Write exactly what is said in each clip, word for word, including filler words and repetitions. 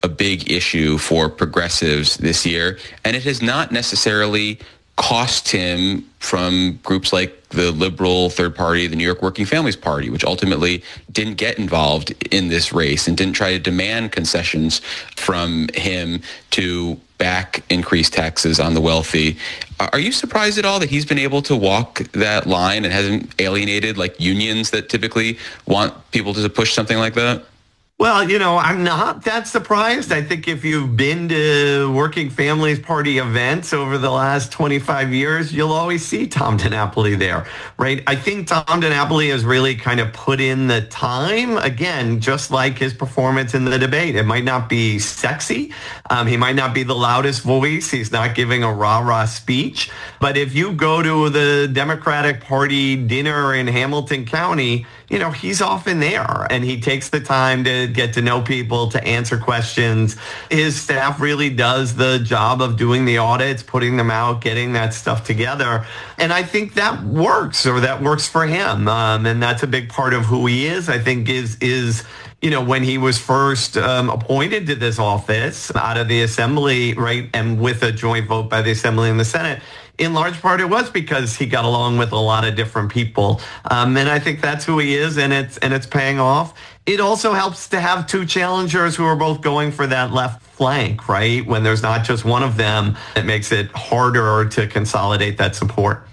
a big issue for progressives this year, and it has not necessarily cost him from groups like the liberal third party, the New York Working Families Party, which ultimately didn't get involved in this race and didn't try to demand concessions from him to back increased taxes on the wealthy. Are you surprised at all that he's been able to walk that line and hasn't alienated like unions that typically want people to push something like that? Well, you know, I'm not that surprised. I think if you've been to Working Families Party events over the last twenty-five years, you'll always see Tom DiNapoli there, right? I think Tom DiNapoli has really kind of put in the time, again, just like his performance in the debate. It might not be sexy. Um, he might not be the loudest voice. He's not giving a rah-rah speech. But if you go to the Democratic Party dinner in Hamilton County, you know, he's often there and he takes the time to get to know people, to answer questions. His staff really does the job of doing the audits, putting them out, getting that stuff together. And I think that works, or that works for him. Um, and that's a big part of who he is, I think, is, is you know, when he was first um, appointed to this office out of the Assembly, right, and with a joint vote by the Assembly and the Senate, in large part, it was because he got along with a lot of different people. Um, and I think that's who he is, and it's and it's paying off. It also helps to have two challengers who are both going for that left flank, right? When there's not just one of them, it makes it harder to consolidate that support.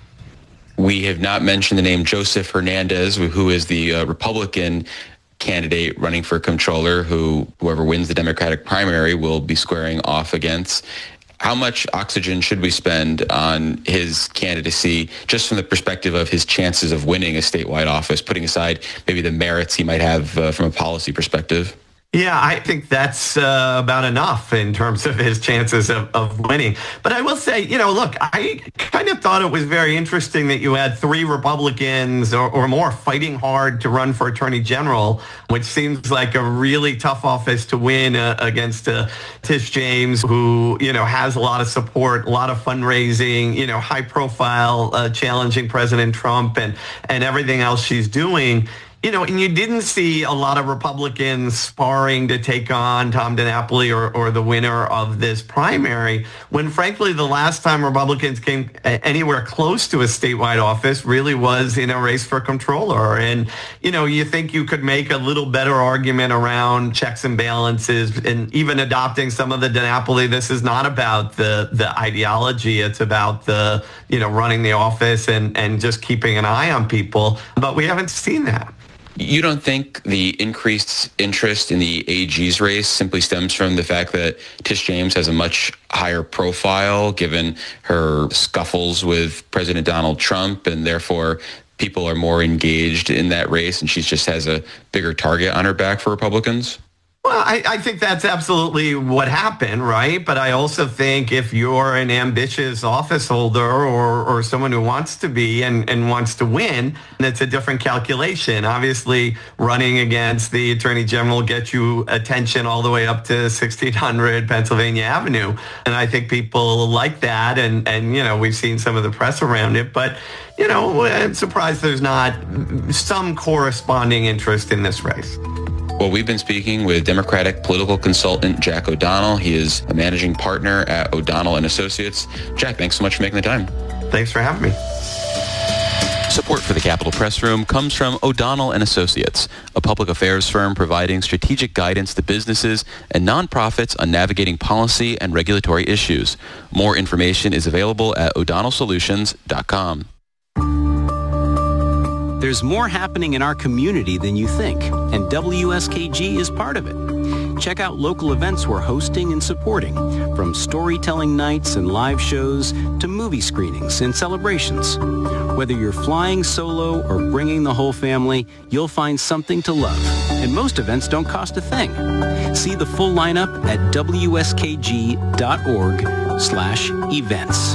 We have not mentioned the name Joseph Hernandez, who is the uh, Republican candidate running for comptroller, who whoever wins the Democratic primary will be squaring off against. How much oxygen should we spend on his candidacy, just from the perspective of his chances of winning a statewide office, putting aside maybe the merits he might have uh, from a policy perspective? Yeah, I think that's uh, about enough in terms of his chances of, of winning. But I will say, you know, look, I kind of thought it was very interesting that you had three Republicans or, or more fighting hard to run for Attorney General, which seems like a really tough office to win uh, against uh, Tish James, who, you know, has a lot of support, a lot of fundraising, you know, high profile, uh, challenging President Trump and, and everything else she's doing. You know, and you didn't see a lot of Republicans sparring to take on Tom DiNapoli or, or the winner of this primary, when, frankly, the last time Republicans came anywhere close to a statewide office really was in a race for comptroller. And, you know, you think you could make a little better argument around checks and balances and even adopting some of the DiNapoli. This is not about the, the ideology. It's about the, you know, running the office and, and just keeping an eye on people. But we haven't seen that. You don't think the increased interest in the A G's race simply stems from the fact that Tish James has a much higher profile given her scuffles with President Donald Trump, and therefore people are more engaged in that race and she just has a bigger target on her back for Republicans? Well, I, I think that's absolutely what happened, right? But I also think if you're an ambitious office holder or, or someone who wants to be and, and wants to win, it's a different calculation. Obviously, running against the Attorney General gets you attention all the way up to sixteen hundred Pennsylvania Avenue. And I think people like that. And, and, you know, we've seen some of the press around it. But, you know, I'm surprised there's not some corresponding interest in this race. Well, we've been speaking with Democratic political consultant Jack O'Donnell. He is a managing partner at O'Donnell and Associates. Jack, thanks so much for making the time. Thanks for having me. Support for the Capitol Press Room comes from O'Donnell and Associates, a public affairs firm providing strategic guidance to businesses and nonprofits on navigating policy and regulatory issues. More information is available at o'donnell solutions dot com. There's more happening in our community than you think, and W S K G is part of it. Check out local events we're hosting and supporting, from storytelling nights and live shows to movie screenings and celebrations. Whether you're flying solo or bringing the whole family, you'll find something to love. And most events don't cost a thing. See the full lineup at W S K G dot org slash events.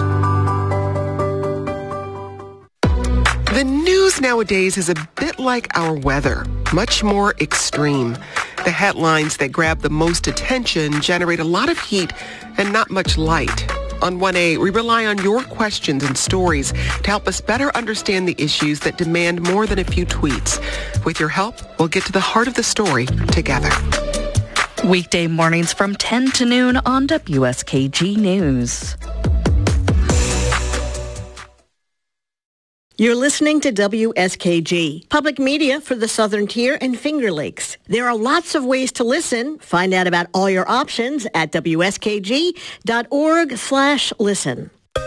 The news nowadays is a bit like our weather, much more extreme. The headlines that grab the most attention generate a lot of heat and not much light. On one A, we rely on your questions and stories to help us better understand the issues that demand more than a few tweets. With your help, we'll get to the heart of the story together. Weekday mornings from ten to noon on W S K G News. You're listening to W S K G, public media for the Southern Tier and Finger Lakes. There are lots of ways to listen. Find out about all your options at W S K G dot org slash listen.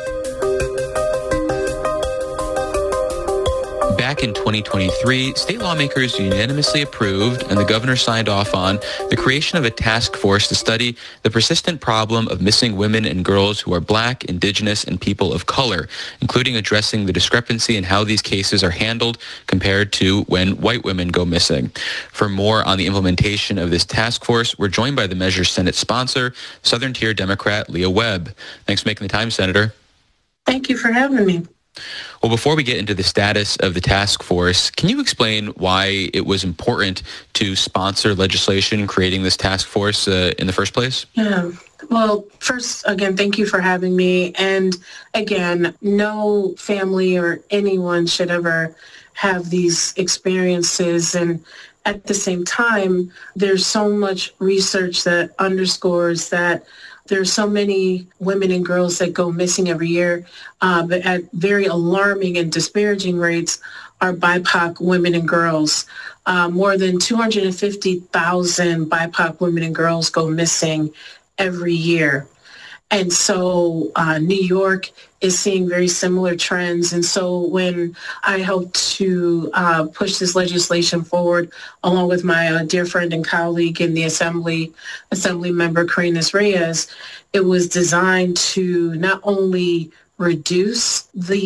Back in twenty twenty-three, state lawmakers unanimously approved and the governor signed off on the creation of a task force to study the persistent problem of missing women and girls who are Black, Indigenous, and people of color, including addressing the discrepancy in how these cases are handled compared to when white women go missing. For more on the implementation of this task force, we're joined by the measure's Senate sponsor, Southern Tier Democrat Leah Webb. Thanks for making the time, Senator. Thank you for having me. Well, before we get into the status of the task force, can you explain why it was important to sponsor legislation creating this task force uh, in the first place? Yeah. Well, first, again, thank you for having me. And again, no family or anyone should ever have these experiences. And at the same time, there's so much research that underscores that there's so many women and girls that go missing every year, uh, but at very alarming and disparaging rates are B I P O C women and girls. Uh, more than two hundred fifty thousand B I P O C women and girls go missing every year. And so uh, New York is seeing very similar trends. And so when I helped to uh, push this legislation forward, along with my uh, dear friend and colleague in the Assembly, Assembly Member Karines Reyes, it was designed to not only reduce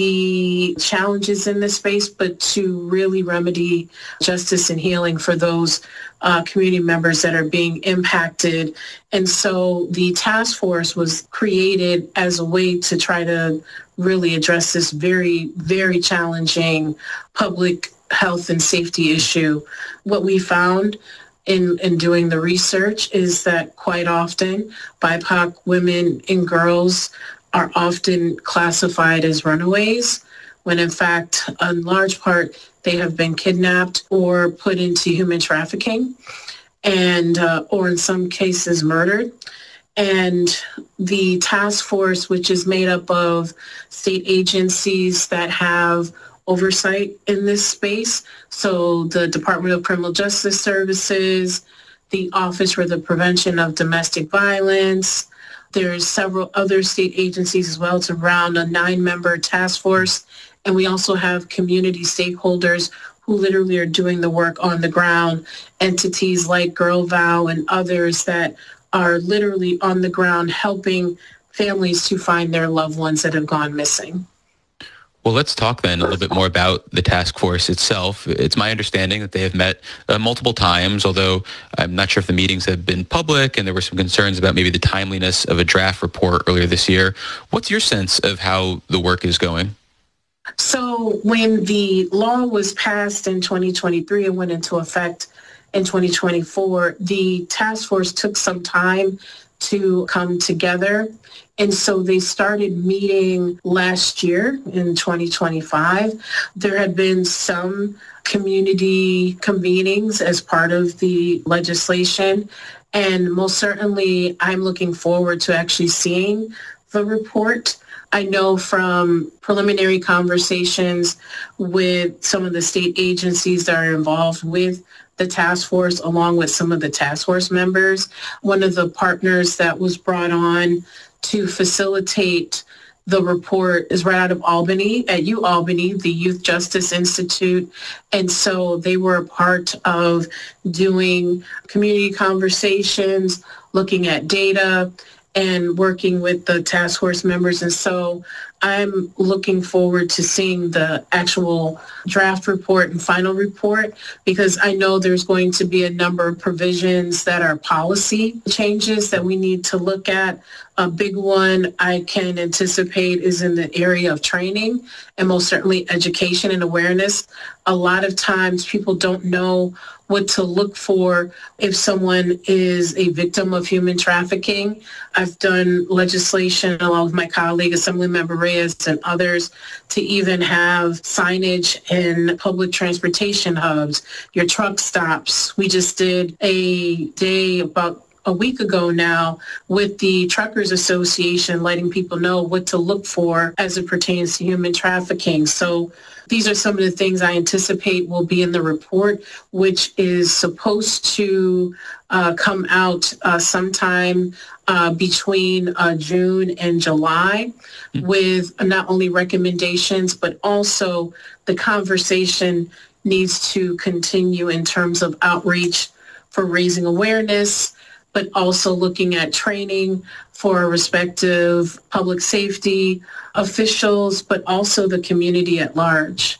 the challenges in this space, but to really remedy justice and healing for those uh, community members that are being impacted. And so the task force was created as a way to try to really address this very, very challenging public health and safety issue. What we found in, in doing the research is that quite often B I P O C women and girls are often classified as runaways, when in fact, in large part, they have been kidnapped or put into human trafficking, and uh, or in some cases murdered. And the task force, which is made up of state agencies that have oversight in this space, so the Department of Criminal Justice Services, the Office for the Prevention of Domestic Violence. There's several other state agencies as well. It's around a nine-member task force. And we also have community stakeholders who literally are doing the work on the ground, entities like GirlVow and others that are literally on the ground helping families to find their loved ones that have gone missing. Well, let's talk then a little bit more about the task force itself. It's my understanding that they have met uh, multiple times, although I'm not sure if the meetings have been public, and there were some concerns about maybe the timeliness of a draft report earlier this year. What's your sense of how the work is going? So when the law was passed in twenty twenty-three and went into effect in twenty twenty-four, the task force took some time to come together. And so they started meeting last year in twenty twenty-five. There had been some community convenings as part of the legislation. And most certainly, I'm looking forward to actually seeing the report. I know from preliminary conversations with some of the state agencies that are involved with the task force, along with some of the task force members, one of the partners that was brought on to facilitate the report is right out of Albany, at UAlbany, the Youth Justice Institute. And so they were a part of doing community conversations, looking at data, and working with the task force members. And so I'm looking forward to seeing the actual draft report and final report, because I know there's going to be a number of provisions that are policy changes that we need to look at. A big one I can anticipate is in the area of training and most certainly education and awareness. A lot of times people don't know what to look for if someone is a victim of human trafficking. I've done legislation along with my colleague, Assemblymember Reyes, and others to even have signage in public transportation hubs, your truck stops. We just did a day about a week ago now with the Truckers Association, letting people know what to look for as it pertains to human trafficking. So these are some of the things I anticipate will be in the report, which is supposed to uh, come out uh, sometime uh, between uh, June and July, mm-hmm. with not only recommendations, but also the conversation needs to continue in terms of outreach for raising awareness, but also looking at training for respective public safety officials, but also the community at large.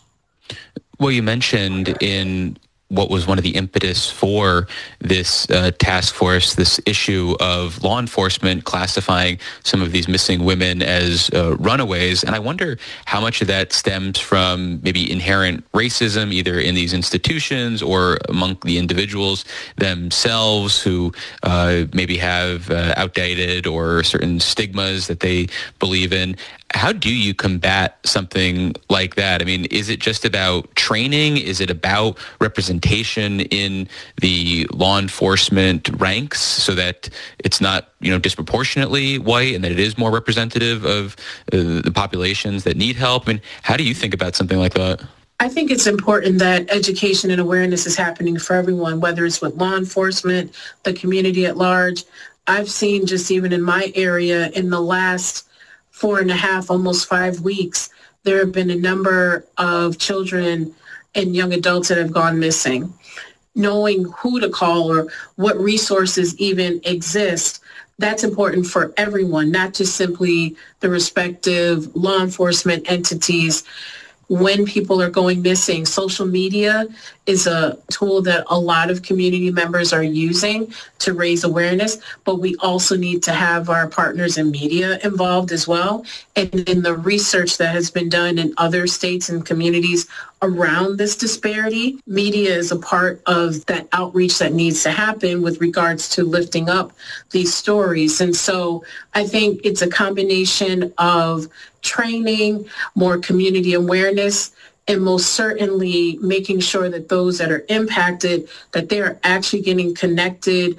Well, you mentioned in what was one of the impetus for this uh, task force, this issue of law enforcement classifying some of these missing women as uh, runaways. And I wonder how much of that stems from maybe inherent racism, either in these institutions or among the individuals themselves who uh, maybe have uh, outdated or certain stigmas that they believe in. How do you combat something like that? I mean, is it just about training? Is it about representation in the law enforcement ranks so that it's not, you know, disproportionately white and that it is more representative of uh, the populations that need help? I mean, how do you think about something like that? I think it's important that education and awareness is happening for everyone, whether it's with law enforcement, the community at large. I've seen just even in my area in the last four and a half, almost five weeks, there have been a number of children and young adults that have gone missing. Knowing who to call or what resources even exist, that's important for everyone, not just simply the respective law enforcement entities. When people are going missing, social media is a tool that a lot of community members are using to raise awareness, but we also need to have our partners in media involved as well. And in the research that has been done in other states and communities around this disparity, media is a part of that outreach that needs to happen with regards to lifting up these stories. And so I think it's a combination of training, more community awareness, and most certainly making sure that those that are impacted, that they're actually getting connected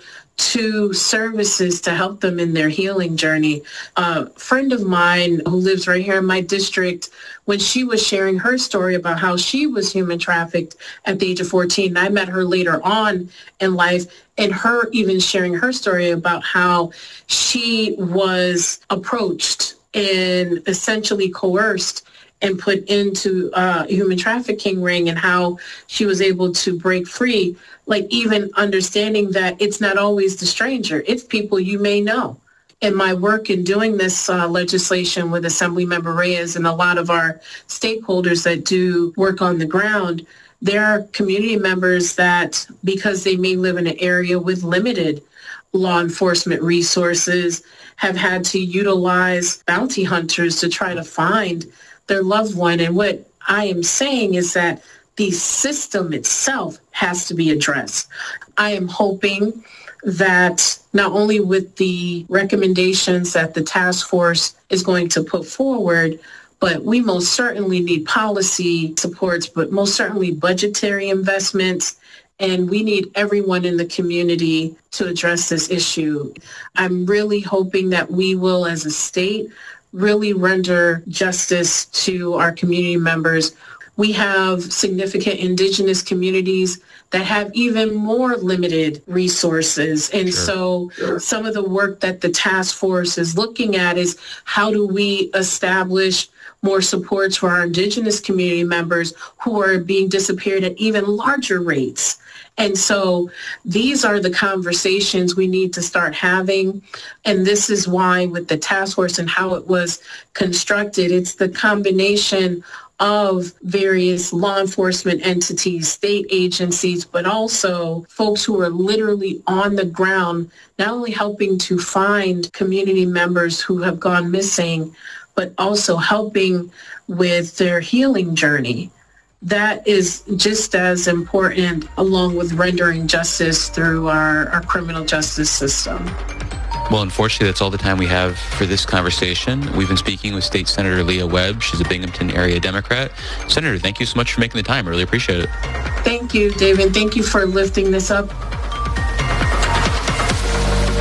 to services to help them in their healing journey. A friend of mine who lives right here in my district, when she was sharing her story about how she was human trafficked at the age of fourteen, I met her later on in life, and her even sharing her story about how she was approached and essentially coerced and put into uh, a human trafficking ring, and how she was able to break free, like even understanding that it's not always the stranger, it's people you may know. In my work in doing this uh, legislation with Assemblymember Reyes and a lot of our stakeholders that do work on the ground, there are community members that, because they may live in an area with limited law enforcement resources, have had to utilize bounty hunters to try to find their loved one. And what I am saying is that the system itself has to be addressed. I am hoping that not only with the recommendations that the task force is going to put forward, but we most certainly need policy supports, but most certainly budgetary investments. And we need everyone in the community to address this issue. I'm really hoping that we will, as a state, really render justice to our community members. We have significant indigenous communities that have even more limited resources. And sure. so sure. some of the work that the task force is looking at is how do we establish more supports for our indigenous community members who are being disappeared at even larger rates. And so these are the conversations we need to start having. And this is why with the task force and how it was constructed, it's the combination of various law enforcement entities, state agencies, but also folks who are literally on the ground, not only helping to find community members who have gone missing, but also helping with their healing journey. That is just as important, along with rendering justice through our, our criminal justice system. Well, unfortunately, that's all the time we have for this conversation. We've been speaking with State Senator Leah Webb. She's a Binghamton area Democrat. Senator, thank you so much for making the time. I really appreciate it. Thank you, David. Thank you for lifting this up.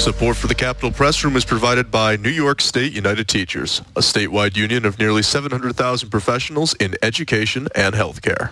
Support for the Capitol Press Room is provided by New York State United Teachers, a statewide union of nearly seven hundred thousand professionals in education and healthcare.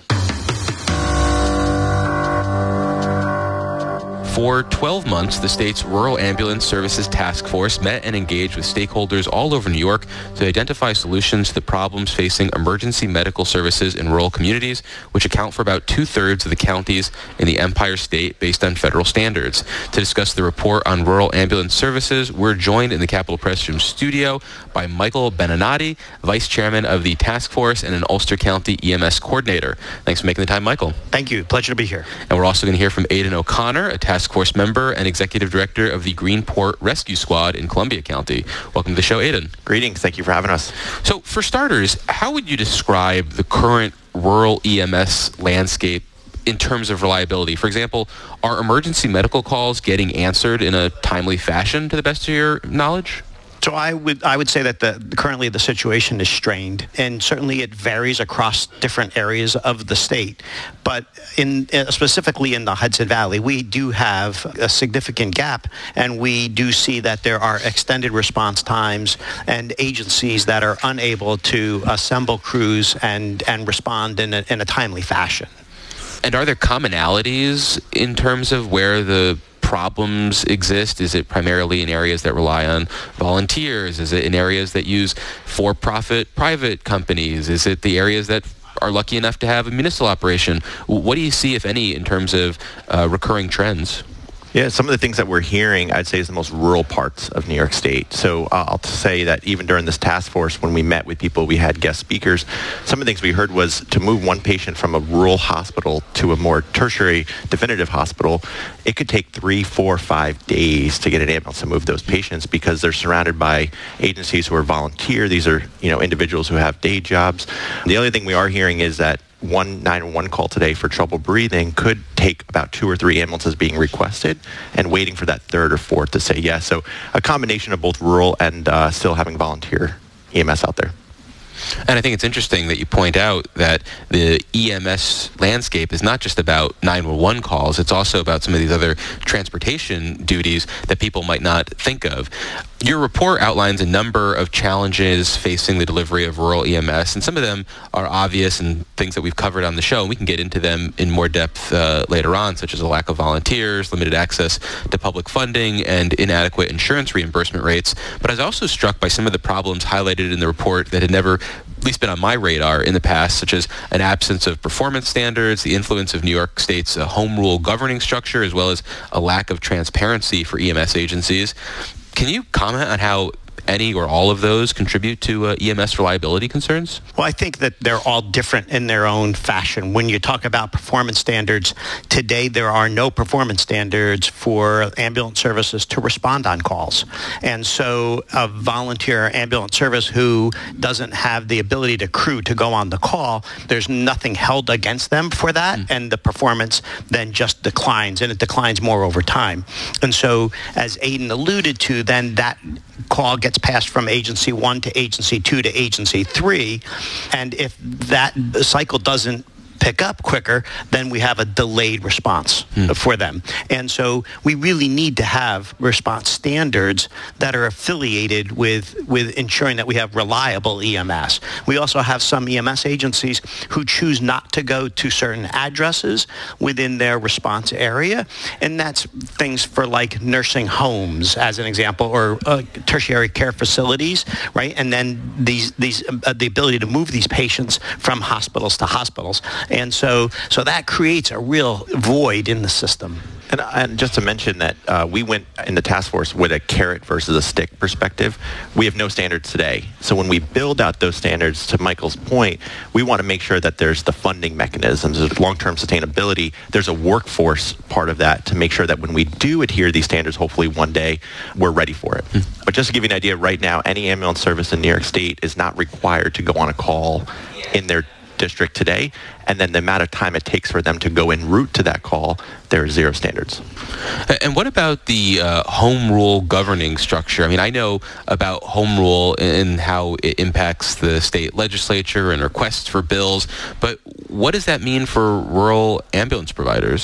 For twelve months, the state's Rural Ambulance Services Task Force met and engaged with stakeholders all over New York to identify solutions to the problems facing emergency medical services in rural communities, which account for about two-thirds of the counties in the Empire State based on federal standards. To discuss the report on rural ambulance services, we're joined in the Capitol Press Room studio by Michael Beninati, Vice Chairman of the Task Force and an Ulster County E M S Coordinator. Thanks for making the time, Michael. Thank you. Pleasure to be here. And we're also going to hear from Aidan O'Connor, a Task Force member and Executive Director of the Greenport Rescue Squad in Columbia County. Welcome to the show, Aidan. Greetings. Thank you for having us. So, for starters, how would you describe the current rural E M S landscape in terms of reliability? For example, are emergency medical calls getting answered in a timely fashion to the best of your knowledge? So I would I would say that the currently the situation is strained, and certainly it varies across different areas of the state. But in uh, specifically in the Hudson Valley, we do have a significant gap, and we do see that there are extended response times and agencies that are unable to assemble crews and and respond in a, in a timely fashion. And are there commonalities in terms of where the problems exist? Is it primarily in areas that rely on volunteers? Is it in areas that use for-profit private companies? Is it the areas that are lucky enough to have a municipal operation? What do you see, if any, in terms of uh, recurring trends? Yeah, some of the things that we're hearing, I'd say, is the most rural parts of New York State. So uh, I'll say that even during this task force, when we met with people, we had guest speakers. Some of the things we heard was to move one patient from a rural hospital to a more tertiary definitive hospital, it could take three, four, five days to get an ambulance to move those patients because they're surrounded by agencies who are volunteer. These are, you know, individuals who have day jobs. The other thing we are hearing is that one nine one one call today for trouble breathing could take about two or three ambulances being requested and waiting for that third or fourth to say yes. So a combination of both rural and uh, still having volunteer E M S out there. And I think it's interesting that you point out that the E M S landscape is not just about nine one one calls, it's also about some of these other transportation duties that people might not think of. Your report outlines a number of challenges facing the delivery of rural E M S, and some of them are obvious and things that we've covered on the show, and we can get into them in more depth uh, later on, such as a lack of volunteers, limited access to public funding, and inadequate insurance reimbursement rates. But I was also struck by some of the problems highlighted in the report that had never at least been on my radar in the past, such as an absence of performance standards, the influence of New York State's uh, home rule governing structure, as well as a lack of transparency for E M S agencies. Can you comment on how any or all of those contribute to uh, E M S reliability concerns? Well, I think that they're all different in their own fashion. When you talk about performance standards, today there are no performance standards for ambulance services to respond on calls. And so a volunteer ambulance service who doesn't have the ability to crew to go on the call, there's nothing held against them for that, mm. and the performance then just declines, and it declines more over time. And so, as Aidan alluded to, then that call gets passed from agency one to agency two to agency three, and if that cycle doesn't pick up quicker, then we have a delayed response hmm. for them. And so we really need to have response standards that are affiliated with, with ensuring that we have reliable E M S. We also have some E M S agencies who choose not to go to certain addresses within their response area, and that's things for like nursing homes, as an example, or uh, tertiary care facilities, right? And then these, these uh, the ability to move these patients from hospitals to hospitals. And so so that creates a real void in the system. And, and just to mention that uh, we went in the task force with a carrot versus a stick perspective. We have no standards today. So when we build out those standards, to Michael's point, we want to make sure that there's the funding mechanisms, there's long-term sustainability, there's a workforce part of that to make sure that when we do adhere to these standards, hopefully one day, we're ready for it. Mm. But just to give you an idea, right now, any ambulance service in New York State is not required to go on a call in their district today, and then the amount of time it takes for them to go en route to that call, there are zero standards. And what about the uh, home rule governing structure? I mean, I know about home rule and how it impacts the state legislature and requests for bills, but what does that mean for rural ambulance providers?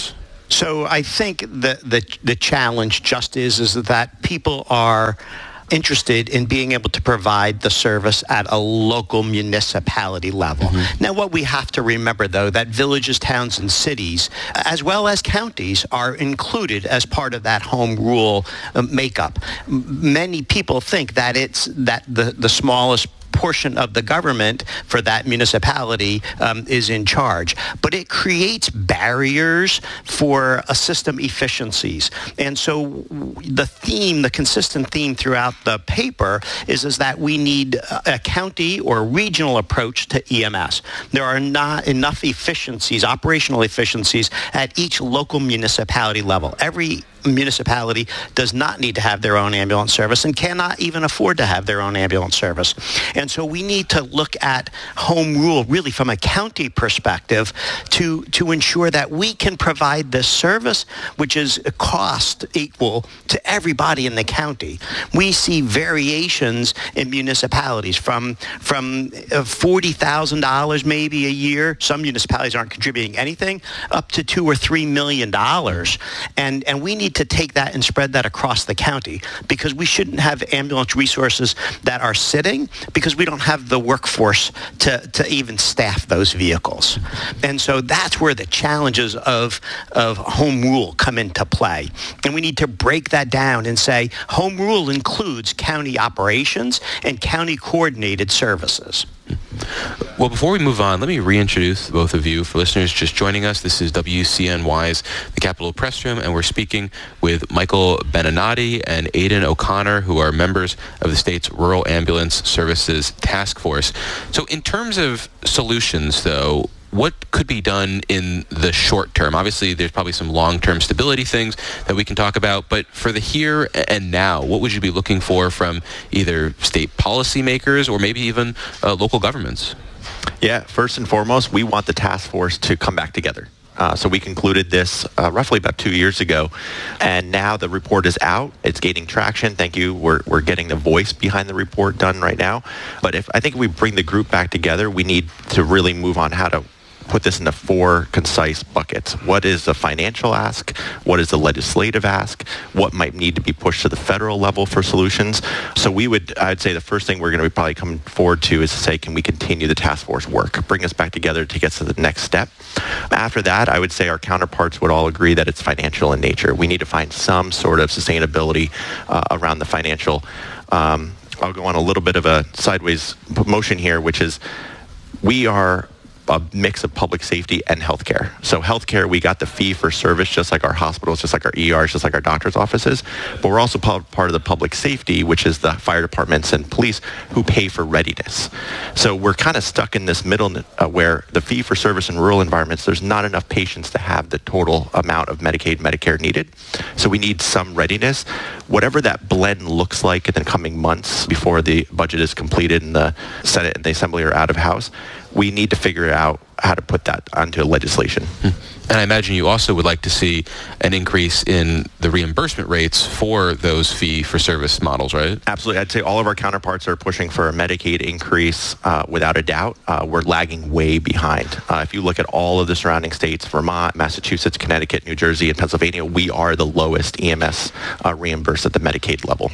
So I think the, the, the challenge just is, is that people are interested in being able to provide the service at a local municipality level. Mm-hmm. Now, what we have to remember, though, that villages, towns, and cities, as well as counties, are included as part of that home rule uh, makeup. M- many people think that it's that the, the smallest portion of the government for that municipality um, is in charge. But it creates barriers for uh, system efficiencies. And so the theme, the consistent theme throughout the paper is, is that we need a county or regional approach to E M S. There are not enough efficiencies, operational efficiencies, at each local municipality level. Every municipality does not need to have their own ambulance service and cannot even afford to have their own ambulance service. And so we need to look at home rule really from a county perspective to, to ensure that we can provide this service, which is a cost equal to everybody in the county. We see variations in municipalities from, from forty thousand dollars maybe a year. Some municipalities aren't contributing anything, up to two or three million dollars. And, and we need to take that and spread that across the county, because we shouldn't have ambulance resources that are sitting because we don't have the workforce to, to even staff those vehicles. And so that's where the challenges of, of home rule come into play. And we need to break that down and say home rule includes county operations and county coordinated services. Well, before we move on, let me reintroduce both of you. For listeners just joining us, this is W C N Y's The Capitol Press Room, and we're speaking with Michael Beninati and Aidan O'Connor, who are members of the state's Rural Ambulance Services Task Force. So in terms of solutions, though, what could be done in the short term? Obviously, there's probably some long-term stability things that we can talk about, but for the here and now, what would you be looking for from either state policymakers or maybe even uh, local governments? Yeah, first and foremost, we want the task force to come back together. Uh, so we concluded this uh, roughly about two years ago, and now the report is out. It's gaining traction. Thank you. We're we're getting the voice behind the report done right now. But if I think if we bring the group back together, we need to really move on how to put this into four concise buckets. What is the financial ask? What is the legislative ask? What might need to be pushed to the federal level for solutions? So we would, I'd say the first thing we're going to be probably coming forward to is to say, can we continue the task force work? Bring us back together to get to the next step. After that, I would say our counterparts would all agree that it's financial in nature. We need to find some sort of sustainability uh, around the financial. Um, I'll go on a little bit of a sideways motion here, which is we are a mix of public safety and healthcare. So healthcare, we got the fee for service, just like our hospitals, just like our E Rs, just like our doctor's offices. But we're also part of the public safety, which is the fire departments and police who pay for readiness. So we're kind of stuck in this middle uh, where the fee for service in rural environments, there's not enough patients to have the total amount of Medicaid, Medicare needed. So we need some readiness. Whatever that blend looks like in the coming months before the budget is completed and the Senate and the Assembly are out of house, we need to figure out how to put that onto legislation. And I imagine you also would like to see an increase in the reimbursement rates for those fee-for-service models, right? Absolutely. I'd say all of our counterparts are pushing for a Medicaid increase uh, without a doubt. Uh, we're lagging way behind. Uh, if you look at all of the surrounding states, Vermont, Massachusetts, Connecticut, New Jersey, and Pennsylvania, we are the lowest E M S uh, reimbursed at the Medicaid level.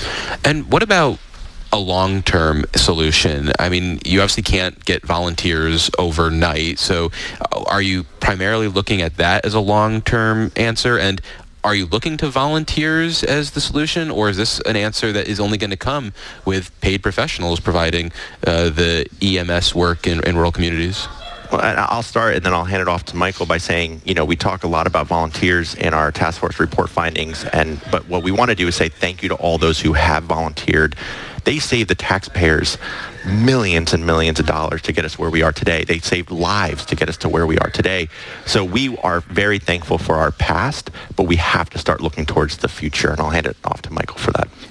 And what about a long-term solution? I mean, you obviously can't get volunteers overnight. So are you primarily looking at that as a long-term answer? And are you looking to volunteers as the solution? Or is this an answer that is only going to come with paid professionals providing uh, the E M S work in, in rural communities? Well, I'll start and then I'll hand it off to Michael by saying, you know, we talk a lot about volunteers in our task force report findings, and but what we want to do is say thank you to all those who have volunteered. They saved the taxpayers millions and millions of dollars to get us where we are today. They saved lives to get us to where we are today. So we are very thankful for our past, but we have to start looking towards the future, and I'll hand it off to Michael for that.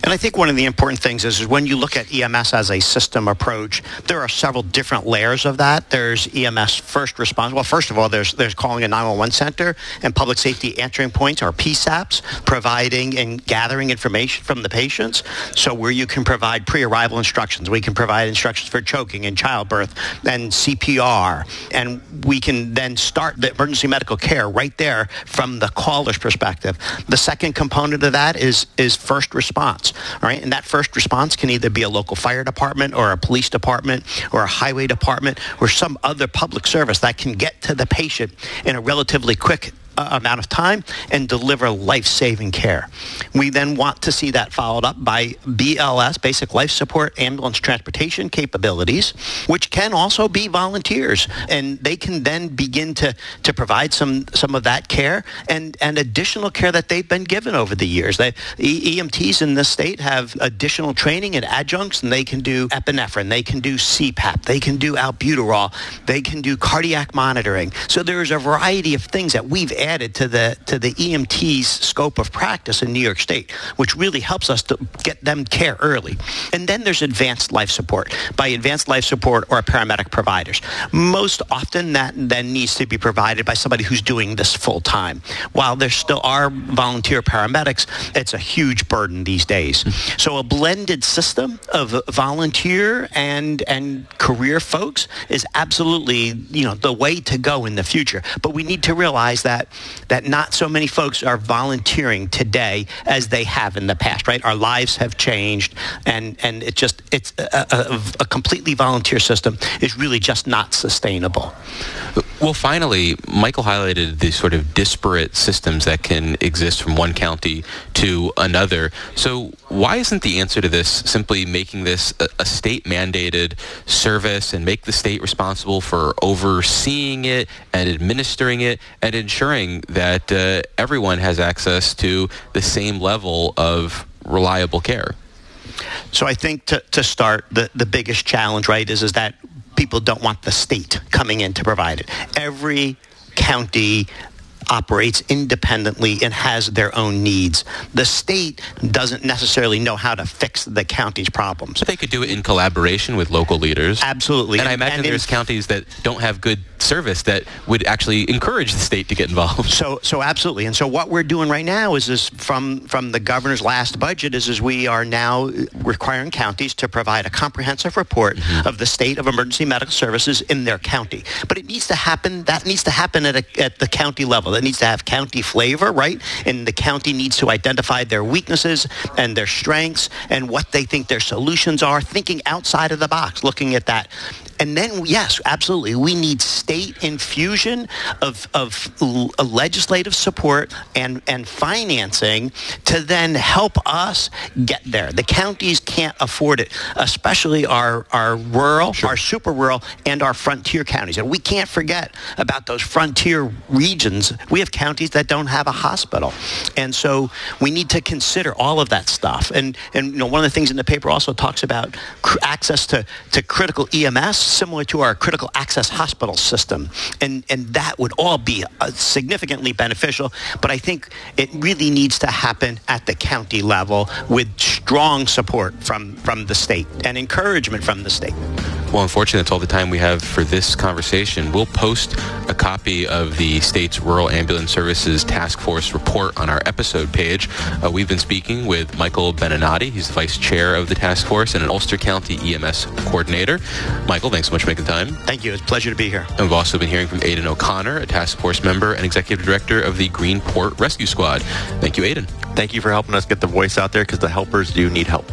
And I think one of the important things is, is when you look at E M S as a system approach, there are several different layers of that. There's E M S first response. Well, first of all, there's there's calling a nine one one center and public safety answering points, or P SAPs, providing and gathering information from the patients. So where you can provide pre-arrival instructions, we can provide instructions for choking and childbirth and C P R, and we can then start the emergency medical care right there from the caller's perspective. The second component of that is is first response, all right? And that first response can either be a local fire department or a police department or a highway department or some other public service that can get to the patient in a relatively quick Uh, amount of time and deliver life-saving care. We then want to see that followed up by B L S, basic life support ambulance transportation capabilities, which can also be volunteers, and they can then begin to to provide some some of that care and and additional care that they've been given over the years. They, E M Ts in this state have additional training and adjuncts, and they can do epinephrine, they can do C PAP, they can do albuterol, they can do cardiac monitoring. So there's a variety of things that we've added to the to the E M T's scope of practice in New York State, which really helps us to get them care early. And then there's advanced life support by advanced life support or paramedic providers. Most often that then needs to be provided by somebody who's doing this full time. While there still are volunteer paramedics, it's a huge burden these days. So a blended system of volunteer and and career folks is absolutely, you know, the way to go in the future. But we need to realize that that not so many folks are volunteering today as they have in the past, right? Our lives have changed, and, and it just, it's a, a, a completely volunteer system is really just not sustainable. Well, finally, Michael highlighted the sort of disparate systems that can exist from one county to another. So why isn't the answer to this simply making this a, a state-mandated service and make the state responsible for overseeing it and administering it and ensuring that uh, everyone has access to the same level of reliable care? So I think to, to start, the, the biggest challenge, right, is, is that people don't want the state coming in to provide it. Every county operates independently and has their own needs. The state doesn't necessarily know how to fix the county's problems. But they could do it in collaboration with local leaders. Absolutely. And I imagine and there's in, counties that don't have good service that would actually encourage the state to get involved. So so absolutely. And so what we're doing right now is, is from, from the governor's last budget is, is we are now requiring counties to provide a comprehensive report mm-hmm. of the state of emergency medical services in their county. But it needs to happen, that needs to happen at, a, at the county level. It needs to have county flavor, right? And the county needs to identify their weaknesses and their strengths and what they think their solutions are, thinking outside of the box, looking at that. And then, yes, absolutely, we need state infusion of, of l- legislative support and, and financing to then help us get there. The counties can't afford it, especially our, our rural, sure. our super rural, and our frontier counties. And we can't forget about those frontier regions. We have counties that don't have a hospital. And so we need to consider all of that stuff. And, and you know, one of the things in the paper also talks about cr- access to, to critical E M S, similar to our critical access hospital system. And and that would all be uh, significantly beneficial. But I think it really needs to happen at the county level with strong support from, from the state and encouragement from the state. Well, unfortunately, that's all the time we have for this conversation. We'll post a copy of the state's Rural Ambulance Services Task Force report on our episode page. Uh, we've been speaking with Michael Beninati. He's the vice chair of the task force and an Ulster County E M S coordinator. Michael, thanks so much for making time. Thank you. It's a pleasure to be here. And we've also been hearing from Aidan O'Connor, a task force member and executive director of the Greenport Rescue Squad. Thank you, Aidan. Thank you for helping us get the voice out there, because the helpers do need help.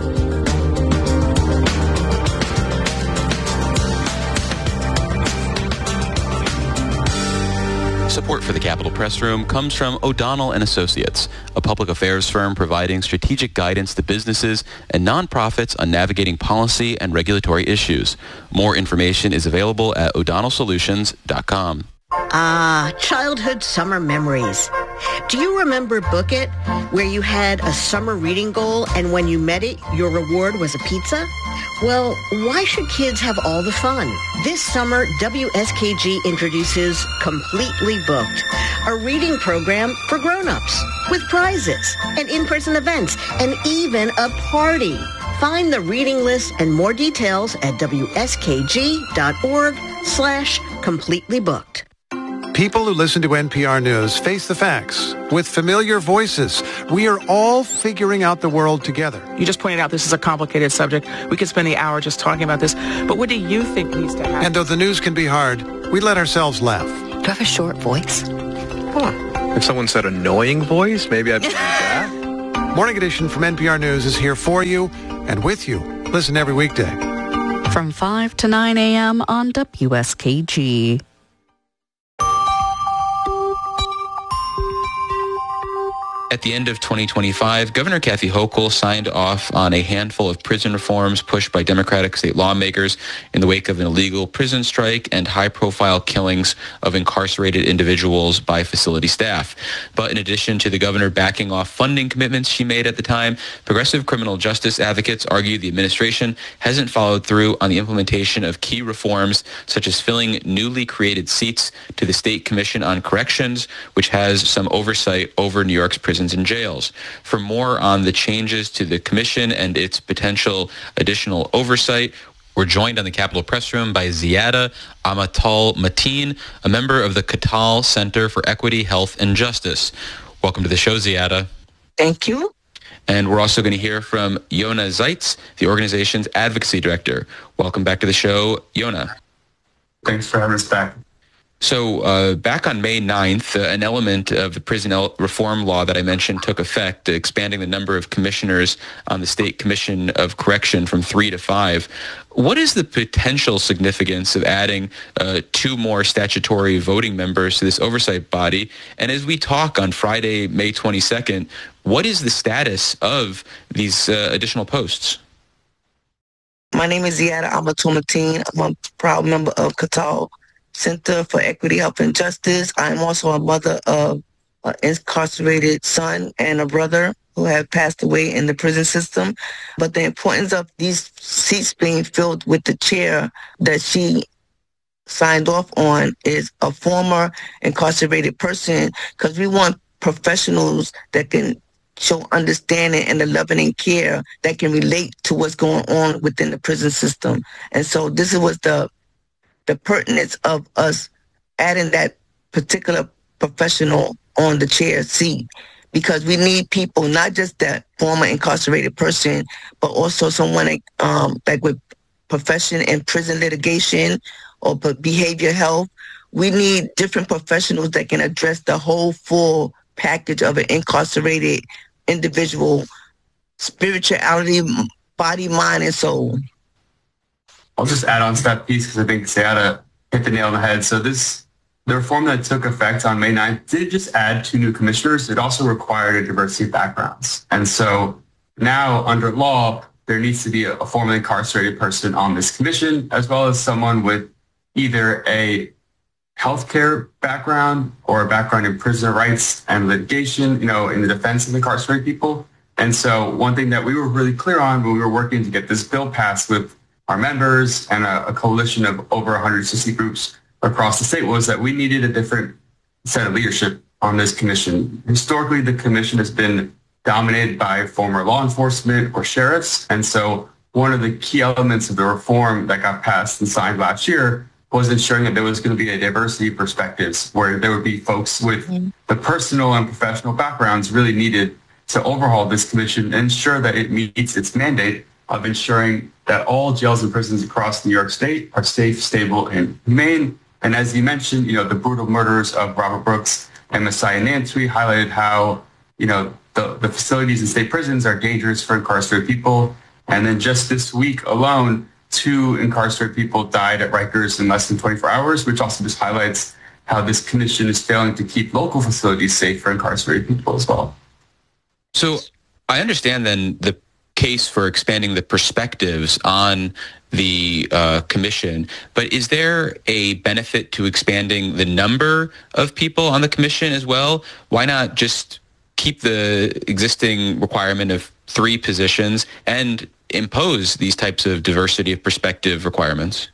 Support for the Capitol Press Room comes from O'Donnell and Associates, a public affairs firm providing strategic guidance to businesses and nonprofits on navigating policy and regulatory issues. More information is available at o'donnell solutions dot com. Ah, childhood summer memories. Do you remember Book It, where you had a summer reading goal and when you met it, your reward was a pizza? Well, why should kids have all the fun? This summer, W S K G introduces Completely Booked, a reading program for grown-ups with prizes and in-person events and even a party. Find the reading list and more details at W S K G dot org slash completely booked. People who listen to N P R News face the facts with familiar voices. We are all figuring out the world together. You just pointed out this is a complicated subject. We could spend the hour just talking about this. But what do you think needs to happen? And though the news can be hard, we let ourselves laugh. Do I have a short voice? Huh. If someone said annoying voice, maybe I'd believe that. Morning Edition from N P R News is here for you and with you. Listen every weekday. From five to nine a.m. on W S K G. At the end of twenty twenty-five, Governor Kathy Hochul signed off on a handful of prison reforms pushed by Democratic state lawmakers in the wake of an illegal prison strike and high-profile killings of incarcerated individuals by facility staff. But in addition to the governor backing off funding commitments she made at the time, progressive criminal justice advocates argue the administration hasn't followed through on the implementation of key reforms, such as filling newly created seats to the State Commission on Corrections, which has some oversight over New York's prison and jails. For more on the changes to the commission and its potential additional oversight, we're joined on the Capitol Press Room by Ziada Amatal-Mateen, a member of the Katal Center for Equity, Health, and Justice. Welcome to the show, Ziada. Thank you. And we're also going to hear from Yona Zeitz, the organization's advocacy director. Welcome back to the show, Yona. Thanks for having us back. So uh, back on May ninth, uh, an element of the prison reform law that I mentioned took effect, expanding the number of commissioners on the State Commission of Correction from three to five. What is the potential significance of adding uh, two more statutory voting members to this oversight body? And as we talk on Friday, May twenty-second, what is the status of these uh, additional posts? My name is Ziada Amatal-Mateen. I'm a proud member of Katal Center for Equity, Health, and Justice. I'm also a mother of an incarcerated son and a brother who have passed away in the prison system. But the importance of these seats being filled with the chair that she signed off on is a former incarcerated person, because we want professionals that can show understanding and the loving and care that can relate to what's going on within the prison system. And so this was the the pertinence of us adding that particular professional on the chair seat, because we need people, not just that former incarcerated person, but also someone like, um, like with profession in prison litigation or behavior health. We need different professionals that can address the whole full package of an incarcerated individual, spirituality, body, mind, and soul. I'll just add on to that piece because I think Ziada hit the nail on the head. So this, the reform that took effect on May ninth did just add two new commissioners. It also required a diversity of backgrounds. And so now under law, there needs to be a, a formerly incarcerated person on this commission, as well as someone with either a healthcare background or a background in prisoner rights and litigation, you know, in the defense of incarcerated people. And so one thing that we were really clear on when we were working to get this bill passed with our members and a, a coalition of over one hundred sixty groups across the state was that we needed a different set of leadership on this commission. Historically, the commission has been dominated by former law enforcement or sheriffs. And so one of the key elements of the reform that got passed and signed last year was ensuring that there was going to be a diversity of perspectives, where there would be folks with mm-hmm. the personal and professional backgrounds really needed to overhaul this commission and ensure that it meets its mandate of ensuring that all jails and prisons across New York State are safe, stable, and humane. And as you mentioned, you know, the brutal murders of Robert Brooks and Messiah Nantwi highlighted how, you know, the, the facilities in state prisons are dangerous for incarcerated people. And then just this week alone, two incarcerated people died at Rikers in less than twenty-four hours, which also just highlights how this commission is failing to keep local facilities safe for incarcerated people as well. So I understand then the case for expanding the perspectives on the uh, commission, but is there a benefit to expanding the number of people on the commission as well? Why not just keep the existing requirement of three positions and impose these types of diversity of perspective requirements?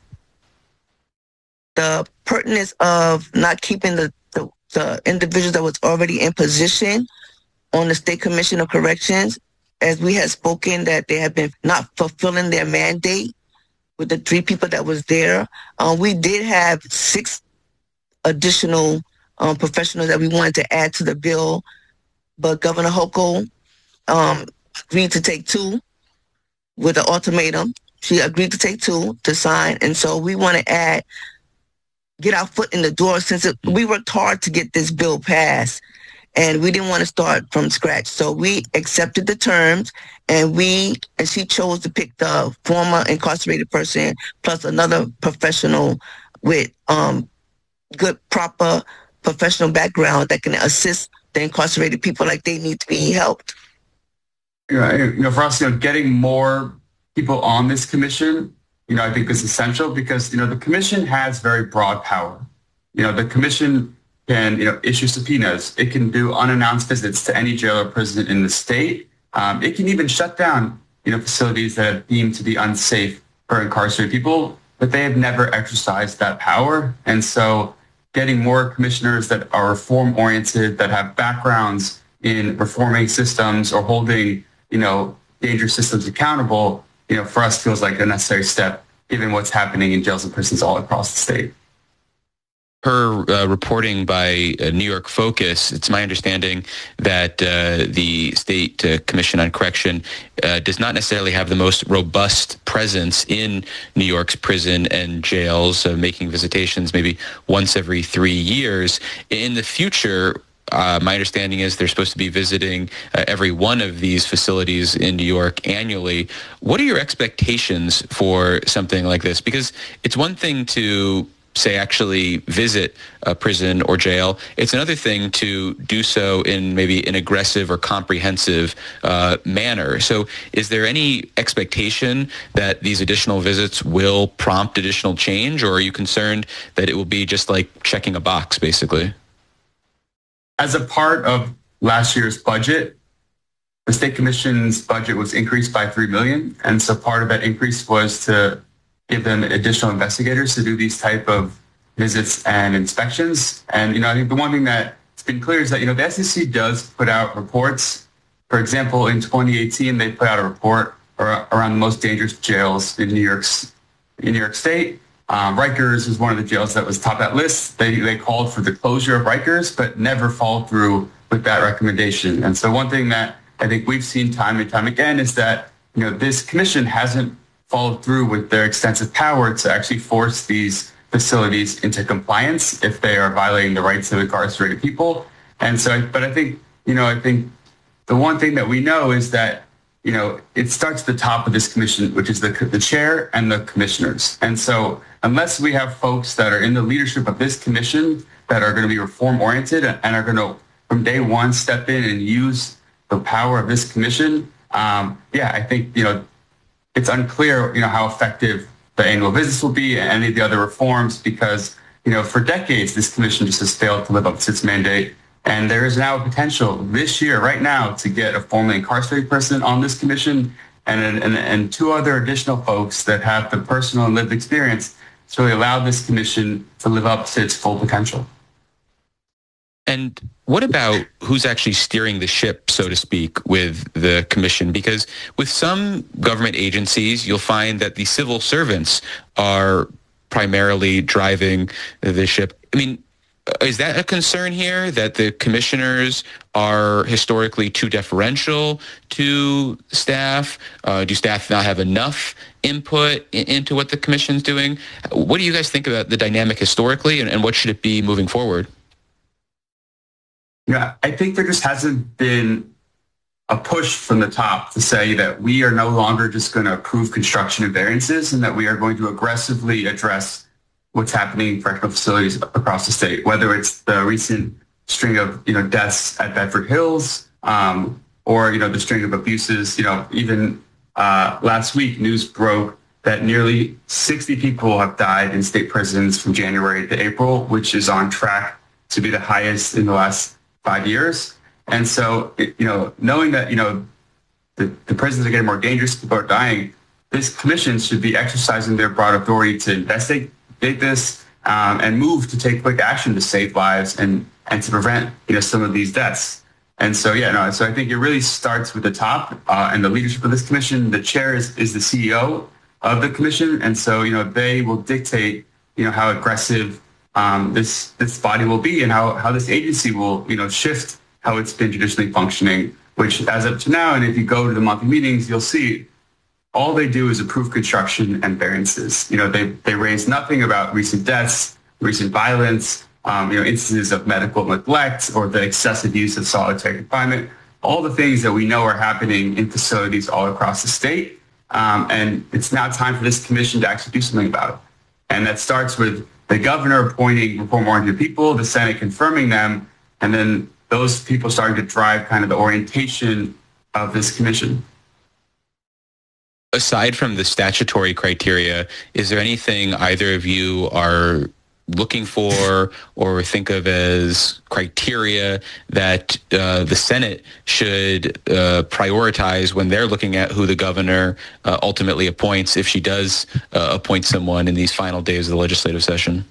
The pertinence of not keeping the, the, the individuals that was already in position on the State Commission of Corrections, as we had spoken, that they have been not fulfilling their mandate with the three people that was there. Um, we did have six additional um, professionals that we wanted to add to the bill, but Governor Hochul um, agreed to take two with an ultimatum. She agreed to take two to sign, and so we want to add, get our foot in the door, since it, we worked hard to get this bill passed, and we didn't want to start from scratch. So we accepted the terms, and we and she chose to pick the former incarcerated person plus another professional with um, good, proper professional background that can assist the incarcerated people like they need to be helped. Yeah, you know, for us, you know, getting more people on this commission, you know, I think is essential because, you know, the commission has very broad power. You know, the commission can, you know, issue subpoenas. It can do unannounced visits to any jail or prison in the state. Um, it can even shut down, you know, facilities that are deemed to be unsafe for incarcerated people, but they have never exercised that power. And so getting more commissioners that are reform-oriented, that have backgrounds in reforming systems or holding, you know, dangerous systems accountable, you know, for us feels like a necessary step given what's happening in jails and prisons all across the state. Per uh, reporting by uh, New York Focus, it's my understanding that uh, the State uh, Commission on Correction uh, does not necessarily have the most robust presence in New York's prison and jails, uh, making visitations maybe once every three years. In the future, Uh, my understanding is they're supposed to be visiting uh, every one of these facilities in New York annually. What are your expectations for something like this? Because it's one thing to, say, actually visit a prison or jail. It's another thing to do so in maybe an aggressive or comprehensive uh, manner. So is there any expectation that these additional visits will prompt additional change, or are you concerned that it will be just like checking a box, basically? As a part of last year's budget, the State Commission's budget was increased by three million dollars. And so part of that increase was to give them additional investigators to do these type of visits and inspections. And, you know, I think the one thing that's been clear is that, you know, the S E C does put out reports. For example, in twenty eighteen, they put out a report around the most dangerous jails in New York's, in New York State. Um, Rikers was one of the jails that was top that list. They they called for the closure of Rikers, but never followed through with that recommendation. And so one thing that I think we've seen time and time again is that, you know, this commission hasn't followed through with their extensive power to actually force these facilities into compliance if they are violating the rights of incarcerated people. And so, but I think, you know, I think the one thing that we know is that, you know, it starts at the top of this commission, which is the the chair and the commissioners. And so unless we have folks that are in the leadership of this commission that are going to be reform-oriented and are going to, from day one, step in and use the power of this commission, um, yeah, I think, you know, it's unclear, you know, how effective the annual visits will be and any of the other reforms because, you know, for decades, this commission just has failed to live up to its mandate. And there is now a potential this year, right now, to get a formerly incarcerated person on this commission and, and, and two other additional folks that have the personal and lived experience to really allow this commission to live up to its full potential. And what about who's actually steering the ship, so to speak, with the commission? Because with some government agencies, you'll find that the civil servants are primarily driving the ship. I mean, is that a concern here, that the commissioners are historically too deferential to staff? Uh, do staff not have enough input in, into what the commission's doing? What do you guys think about the dynamic historically, and, and what should it be moving forward? Yeah, I think there just hasn't been a push from the top to say that we are no longer just going to approve construction and variances and that we are going to aggressively address what's happening in correctional facilities across the state, whether it's the recent string of, you know, deaths at Bedford Hills um, or, you know, the string of abuses. You know, even uh, last week, news broke that nearly sixty people have died in state prisons from January to April, which is on track to be the highest in the last five years. And so, you know, knowing that, you know, the, the prisons are getting more dangerous, people are dying, this commission should be exercising their broad authority to investigate this um, and move to take quick action to save lives and, and to prevent, you know, some of these deaths. And so, yeah, no, so I think it really starts with the top uh, and the leadership of this commission. The chair is, is the C E O of the commission. And so, you know, they will dictate, you know, how aggressive um, this this body will be and how, how this agency will, you know, shift how it's been traditionally functioning, which as of to now, and if you go to the monthly meetings, you'll see all they do is approve construction and variances. You know, they, they raise nothing about recent deaths, recent violence, Um, you know, instances of medical neglect or the excessive use of solitary confinement, all the things that we know are happening in facilities all across the state. Um, and it's now time for this commission to actually do something about it. And that starts with the governor appointing reform-oriented people, the Senate confirming them, and then those people starting to drive kind of the orientation of this commission. Aside from the statutory criteria, is there anything either of you are looking for or think of as criteria that uh, the Senate should uh, prioritize when they're looking at who the governor uh, ultimately appoints, if she does uh, appoint someone in these final days of the legislative session?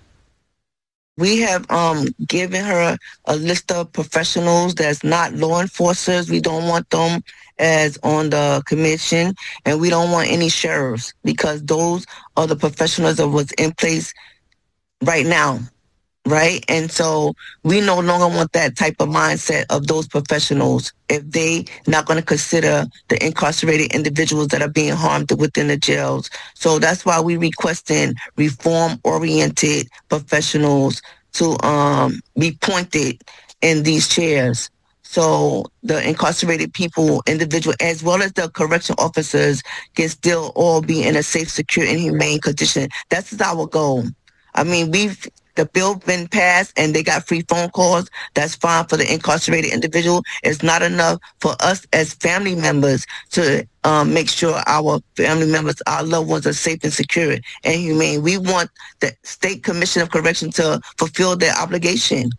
We have um, given her a list of professionals that's not law enforcers. We don't want them as on the commission, and we don't want any sheriffs because those are the professionals that was in place right now, right? And so we no longer want that type of mindset of those professionals if they not going to consider the incarcerated individuals that are being harmed within the jails. So that's why we requesting reform-oriented professionals to um, be appointed in these chairs. So the incarcerated people, individual, as well as the correction officers can still all be in a safe, secure, and humane condition. That's our goal. I mean, we've, the bill been passed and they got free phone calls. That's fine for the incarcerated individual. It's not enough for us as family members to um, make sure our family members, our loved ones are safe and secure and humane. We want the State Commission of Correction to fulfill their obligation.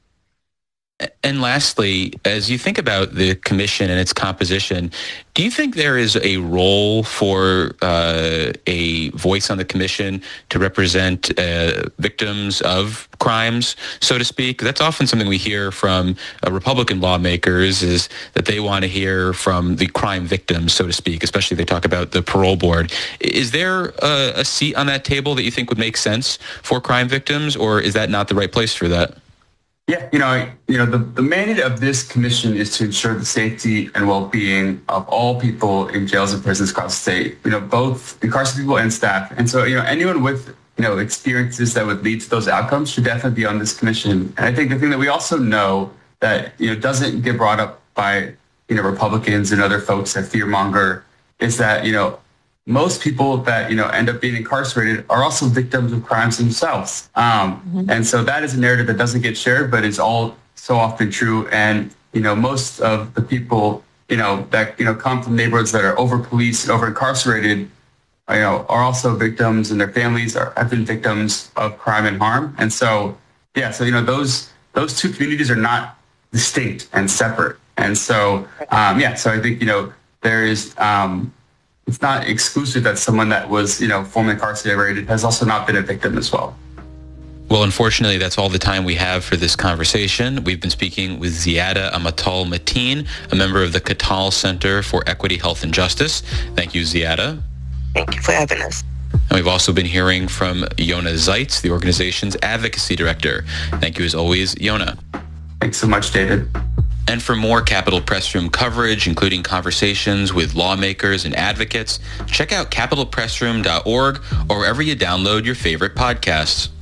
And lastly, as you think about the commission and its composition, do you think there is a role for uh, a voice on the commission to represent uh, victims of crimes, so to speak? That's often something we hear from uh, Republican lawmakers, is that they want to hear from the crime victims, so to speak, especially if they talk about the parole board. Is there a, a seat on that table that you think would make sense for crime victims, or is that not the right place for that? Yeah, you know, you know, the, the mandate of this commission is to ensure the safety and well-being of all people in jails and prisons across the state, you know, both incarcerated people and staff. And so, you know, anyone with, you know, experiences that would lead to those outcomes should definitely be on this commission. And I think the thing that we also know that, you know, doesn't get brought up by, you know, Republicans and other folks that fearmonger is that, you know, most people that, you know, end up being incarcerated are also victims of crimes themselves. Um, mm-hmm. And so that is a narrative that doesn't get shared, but is all so often true. And, you know, most of the people, you know, that, you know, come from neighborhoods that are over-policed and over-incarcerated, you know, are also victims, and their families are, have been victims of crime and harm. And so, yeah, so, you know, those, those two communities are not distinct and separate. And so, um, yeah, so I think, you know, there is, um, it's not exclusive that someone that was, you know, formerly incarcerated has also not been a victim as well. Well, unfortunately, that's all the time we have for this conversation. We've been speaking with Ziada Amatal-Mateen, a member of the Katal Center for Equity, Health, and Justice. Thank you, Ziada. Thank you for having us. And we've also been hearing from Yona Zeitz, the organization's advocacy director. Thank you, as always, Yona. Thanks so much, David. And for more Capitol Press Room coverage, including conversations with lawmakers and advocates, check out capitol press room dot org or wherever you download your favorite podcasts.